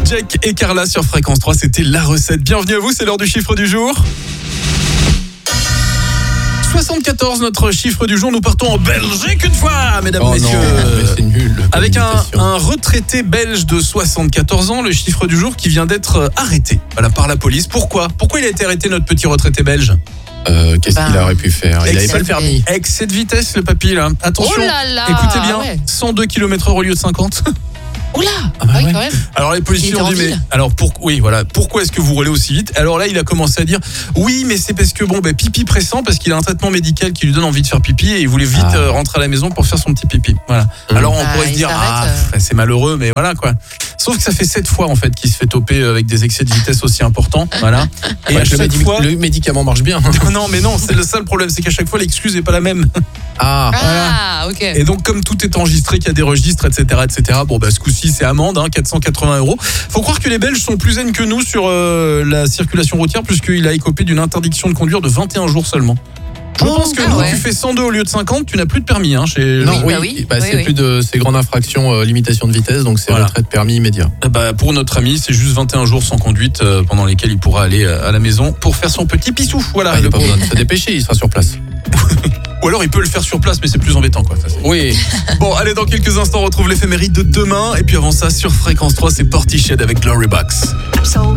Jake et Carla sur Fréquence 3, c'était la recette. Bienvenue à vous, c'est l'heure du chiffre du jour. 74, notre chiffre du jour. Nous partons en Belgique une fois, mesdames, messieurs. Non, c'est nul. Avec un retraité belge de 74 ans, le chiffre du jour qui vient d'être arrêté par la police. Pourquoi il a été arrêté, notre petit retraité belge? Qu'est-ce qu'il aurait pu faire? Il n'avait pas le permis. Excès de vitesse, le papy, là. Attention, oh là là, écoutez bien, ouais. 102 km/h au lieu de 50. Oula, ouais. quand même. Alors les policiers ont dit mais alors pourquoi est-ce que vous roulez aussi vite? Alors là il a commencé à dire oui mais c'est parce que pipi pressant parce qu'il a un traitement médical qui lui donne envie de faire pipi et il voulait vite rentrer à la maison pour faire son petit pipi. Voilà. Alors on pourrait se dire c'est malheureux mais voilà quoi. Sauf que ça fait 7 fois en fait qu'il se fait toper avec des excès de vitesse aussi importants. Voilà. Et à chaque fois le médicament marche bien. Non mais non, c'est le seul problème, c'est qu'à chaque fois l'excuse n'est pas la même. Voilà. Ok. Et donc comme tout est enregistré, qu'il y a des registres, etc. Ce coup-ci c'est amende, 480 €. Faut croire que les Belges sont plus zen que nous sur la circulation routière puisqu'il a écopé d'une interdiction de conduire de 21 jours seulement. Je pense que tu fais 102 au lieu de 50, tu n'as plus de permis. C'est plus de ces grandes infractions, limitation de vitesse, donc c'est retrait de permis immédiat. Pour notre ami, c'est juste 21 jours sans conduite pendant lesquels il pourra aller à la maison pour faire son petit pissou. Voilà. Il n'a pas besoin de se dépêcher, il sera sur place. Ou alors il peut le faire sur place, mais c'est plus embêtant quoi. Oui. Bon, allez, dans quelques instants, on retrouve l'éphéméride de demain. Et puis avant ça, sur Fréquence 3, c'est Portiched avec Glory Box. So